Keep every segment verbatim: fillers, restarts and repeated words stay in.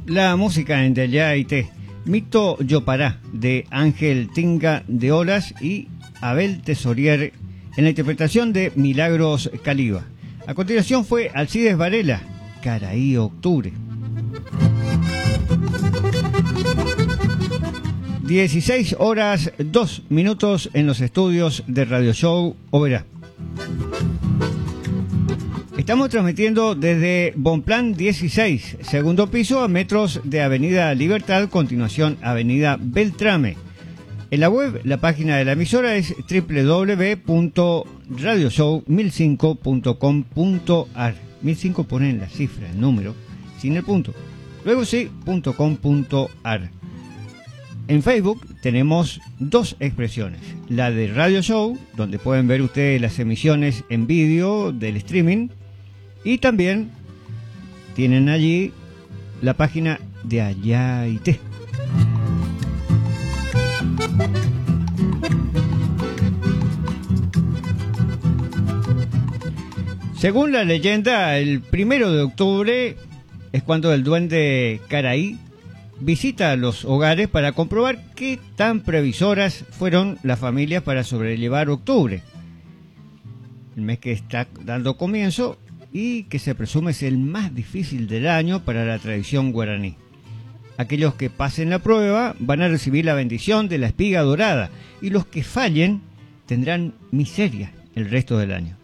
La música en Yayaité, Mito Yopará, de Ángel Tinga de Olas y Abel Tesorier, en la interpretación de Milagros Caliba. A continuación fue Alcides Varela, Caraí Octubre. dieciséis horas dos minutos en los estudios de Radio Show Oberá. Estamos transmitiendo desde Bonplan dieciséis, segundo piso, a metros de Avenida Libertad, continuación Avenida Beltrame. En la web, la página de la emisora es doble u doble u doble u punto radio show mil cinco punto com punto a r. mil cinco ponen la cifra, el número, sin el punto. Luego sí, .com punto a r. En Facebook tenemos dos expresiones. La de Radio Show, donde pueden ver ustedes las emisiones en vídeo del streaming. Y también tienen allí la página de Yayaité. Según la leyenda, el primero de octubre es cuando el duende Caraí visita los hogares para comprobar qué tan previsoras fueron las familias para sobrellevar octubre, el mes que está dando comienzo y que se presume es el más difícil del año para la tradición guaraní. Aquellos que pasen la prueba van a recibir la bendición de la espiga dorada y los que fallen tendrán miseria el resto del año.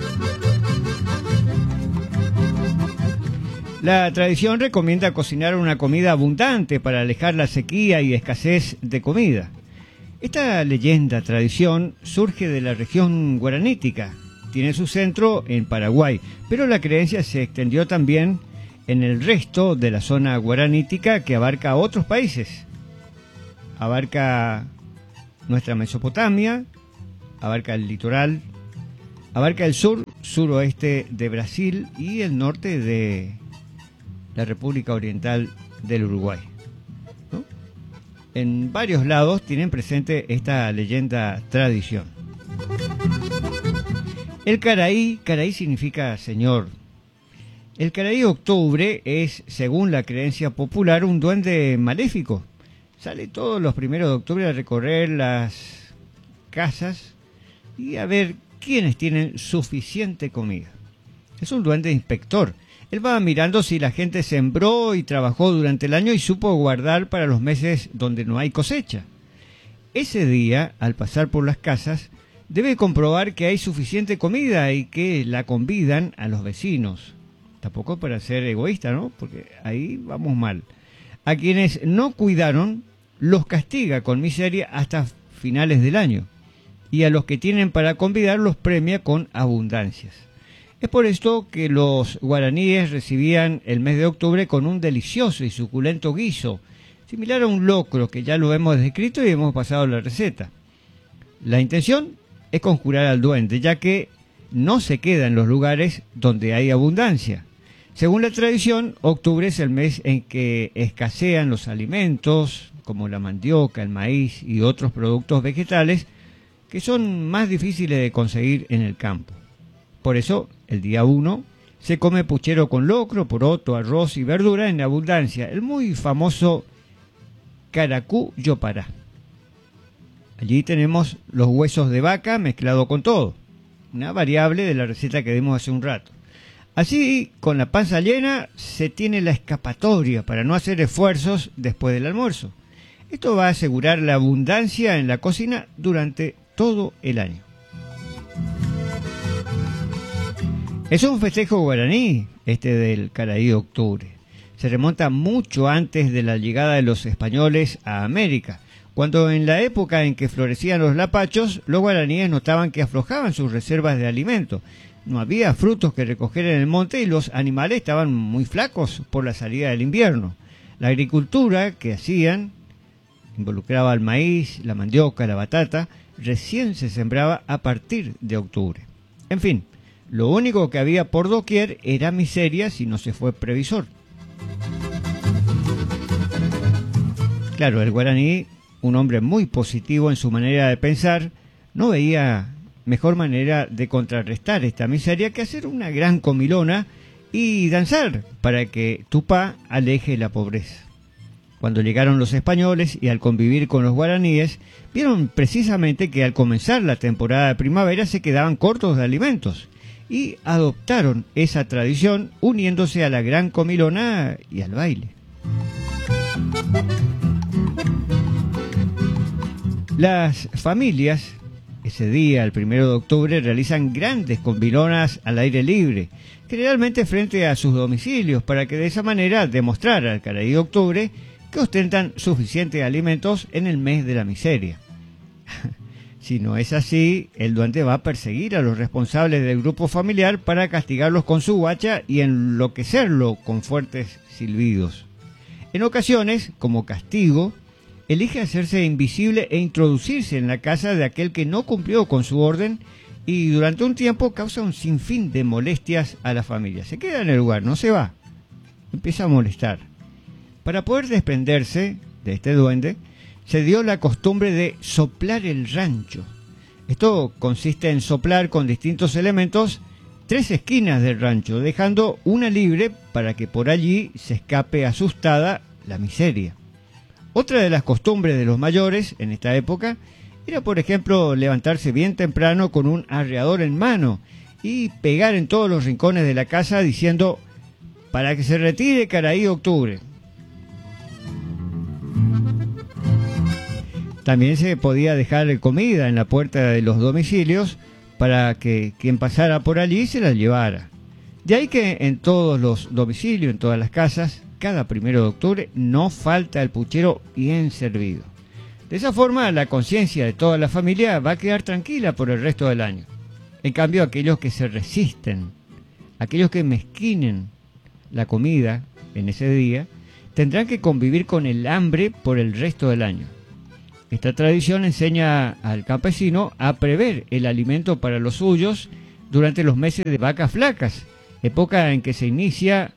La tradición recomienda cocinar una comida abundante para alejar la sequía y escasez de comida. Esta leyenda tradición surge de la región guaranítica. Tiene su centro en Paraguay, pero la creencia se extendió también en el resto de la zona guaranítica que abarca otros países. Abarca nuestra Mesopotamia, abarca el litoral, abarca el sur, suroeste de Brasil y el norte de la República Oriental del Uruguay, ¿no? En varios lados tienen presente esta leyenda tradición. El Caraí, Caraí significa señor. El Caraí Octubre es, según la creencia popular, un duende maléfico. Sale todos los primeros de octubre a recorrer las casas y a ver quiénes tienen suficiente comida. Es un duende inspector. Él va mirando si la gente sembró y trabajó durante el año y supo guardar para los meses donde no hay cosecha. Ese día, al pasar por las casas, debe comprobar que hay suficiente comida y que la convidan a los vecinos. Tampoco para ser egoísta, ¿no? Porque ahí vamos mal. A quienes no cuidaron, los castiga con miseria hasta finales del año. Y a los que tienen para convidar, los premia con abundancias. Es por esto que los guaraníes recibían el mes de octubre con un delicioso y suculento guiso, similar a un locro que ya lo hemos descrito y hemos pasado la receta. La intención es conjurar al duende, ya que no se queda en los lugares donde hay abundancia. Según la tradición, octubre es el mes en que escasean los alimentos, como la mandioca, el maíz y otros productos vegetales, que son más difíciles de conseguir en el campo. Por eso, el día uno, se come puchero con locro, poroto, arroz y verdura en abundancia, el muy famoso Caracú Yopará. Allí tenemos los huesos de vaca mezclado con todo, una variable de la receta que dimos hace un rato. Así, con la panza llena, se tiene la escapatoria para no hacer esfuerzos después del almuerzo. Esto va a asegurar la abundancia en la cocina durante todo el año. Es un festejo guaraní, este del Caraí Octubre. Se remonta mucho antes de la llegada de los españoles a América, cuando en la época en que florecían los lapachos, los guaraníes notaban que aflojaban sus reservas de alimento. No había frutos que recoger en el monte y los animales estaban muy flacos por la salida del invierno. La agricultura que hacían involucraba el maíz, la mandioca, la batata, recién se sembraba a partir de octubre. En fin, lo único que había por doquier era miseria si no se fue previsor. Claro, el guaraní, un hombre muy positivo en su manera de pensar, no veía mejor manera de contrarrestar esta miseria que hacer una gran comilona y danzar para que Tupá aleje la pobreza. Cuando llegaron los españoles y al convivir con los guaraníes, vieron precisamente que al comenzar la temporada de primavera se quedaban cortos de alimentos y adoptaron esa tradición uniéndose a la gran comilona y al baile. Las familias ese día, el primero de octubre, realizan grandes comilonas al aire libre, generalmente frente a sus domicilios, para que de esa manera demostrar al Caraí de Octubre que ostentan suficientes alimentos en el mes de la miseria. Si no es así, el duende va a perseguir a los responsables del grupo familiar para castigarlos con su guacha y enloquecerlo con fuertes silbidos. En ocasiones, como castigo, elige hacerse invisible e introducirse en la casa de aquel que no cumplió con su orden y durante un tiempo causa un sinfín de molestias a la familia. Se queda en el lugar, no se va. Empieza a molestar. Para poder desprenderse de este duende, se dio la costumbre de soplar el rancho. Esto consiste en soplar con distintos elementos tres esquinas del rancho, dejando una libre para que por allí se escape asustada la miseria. Otra de las costumbres de los mayores en esta época era, por ejemplo, levantarse bien temprano con un arreador en mano y pegar en todos los rincones de la casa diciendo «para que se retire Caraí Octubre». También se podía dejar comida en la puerta de los domicilios para que quien pasara por allí se la llevara. De ahí que en todos los domicilios, en todas las casas, cada primero de octubre no falta el puchero bien servido. De esa forma, la conciencia de toda la familia va a quedar tranquila por el resto del año. En cambio, aquellos que se resisten, aquellos que mezquinen la comida en ese día, tendrán que convivir con el hambre por el resto del año. Esta tradición enseña al campesino a prever el alimento para los suyos durante los meses de vacas flacas, época en que se inicia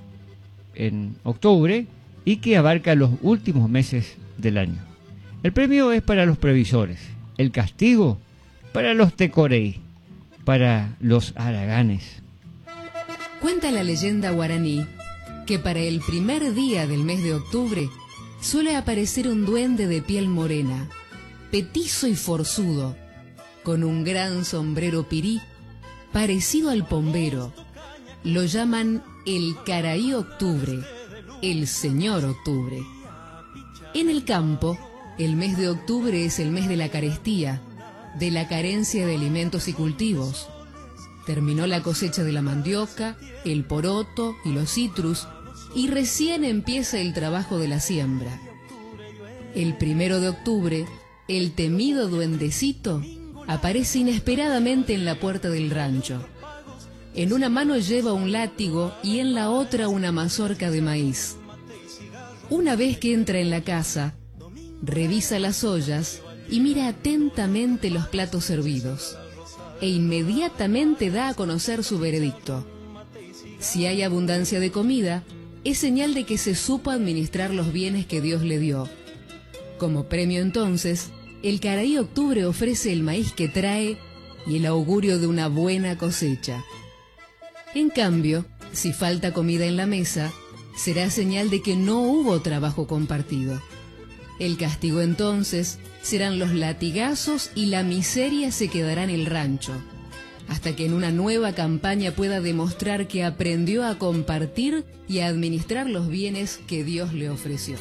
en octubre y que abarca los últimos meses del año. El premio es para los previsores, el castigo para los tecoreí, para los haraganes. Cuenta la leyenda guaraní que para el primer día del mes de octubre suele aparecer un duende de piel morena, petizo y forzudo, con un gran sombrero pirí, parecido al pombero. Lo llaman el Caraí Octubre, el Señor Octubre. En el campo, el mes de octubre es el mes de la carestía, de la carencia de alimentos y cultivos. Terminó la cosecha de la mandioca, el poroto y los citrus, y recién empieza el trabajo de la siembra. El primero de octubre, el temido duendecito aparece inesperadamente en la puerta del rancho. En una mano lleva un látigo y en la otra una mazorca de maíz. Una vez que entra en la casa, revisa las ollas y mira atentamente los platos servidos, e inmediatamente da a conocer su veredicto. Si hay abundancia de comida, es señal de que se supo administrar los bienes que Dios le dio. Como premio entonces, el Caraí Octubre ofrece el maíz que trae y el augurio de una buena cosecha. En cambio, si falta comida en la mesa, será señal de que no hubo trabajo compartido. El castigo entonces serán los latigazos y la miseria se quedará en el rancho, hasta que en una nueva campaña pueda demostrar que aprendió a compartir y a administrar los bienes que Dios le ofreció.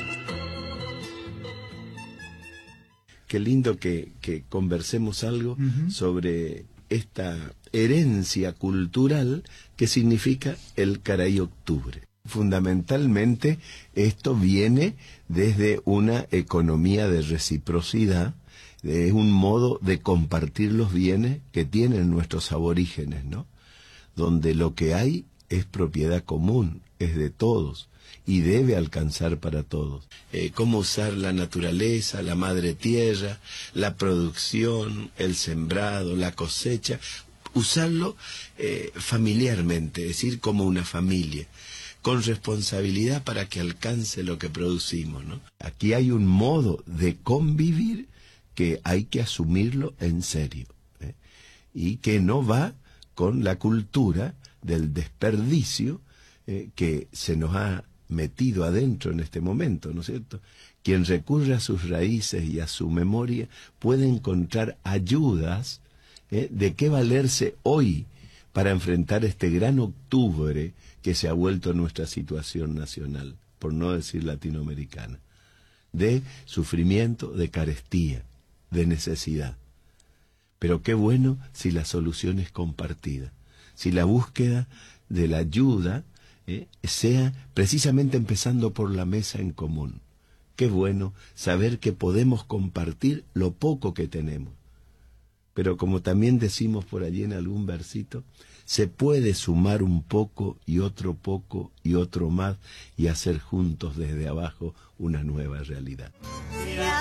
Qué lindo que, que conversemos algo uh-huh. sobre esta herencia cultural que significa el Caraí Octubre. Fundamentalmente esto viene desde una economía de reciprocidad, es un modo de compartir los bienes que tienen nuestros aborígenes, ¿no? Donde lo que hay es propiedad común, es de todos y debe alcanzar para todos. Eh, cómo usar la naturaleza, la madre tierra, la producción, el sembrado, la cosecha, usarlo eh, familiarmente, es decir, como una familia, con responsabilidad para que alcance lo que producimos, ¿no? Aquí hay un modo de convivir que hay que asumirlo en serio, ¿eh? Y que no va con la cultura del desperdicio eh, que se nos ha metido adentro en este momento, ¿no es cierto? Quien recurre a sus raíces y a su memoria puede encontrar ayudas eh, de qué valerse hoy para enfrentar este gran octubre que se ha vuelto nuestra situación nacional, por no decir latinoamericana, de sufrimiento, de carestía, de necesidad. Pero qué bueno si la solución es compartida, si la búsqueda de la ayuda eh, sea precisamente empezando por la mesa en común. Qué bueno saber que podemos compartir lo poco que tenemos. Pero como también decimos por allí en algún versito, se puede sumar un poco y otro poco y otro más y hacer juntos desde abajo una nueva realidad.